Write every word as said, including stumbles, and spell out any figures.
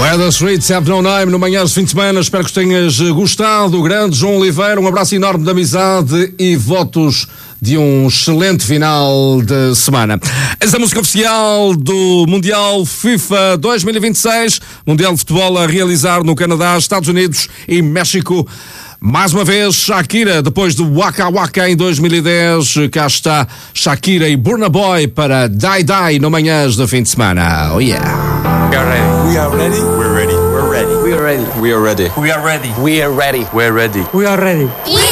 Weather Streets Have No Name no Manhãs de Fim de Semana. Espero que tenhas gostado. O grande João Oliveira, um abraço enorme de amizade e votos de um excelente final de semana. Esta é a música oficial do Mundial FIFA dois mil e vinte e seis, Mundial de Futebol a realizar no Canadá, Estados Unidos e México. Mais uma vez, Shakira, depois do Waka Waka em dois mil e dez, cá está Shakira e Burna Boy para Die Die no Manhãs de Fim de Semana. Oh yeah. We are ready. We are ready. We're ready. We are ready. We are ready. We are ready. We are ready. We are ready. We are ready. We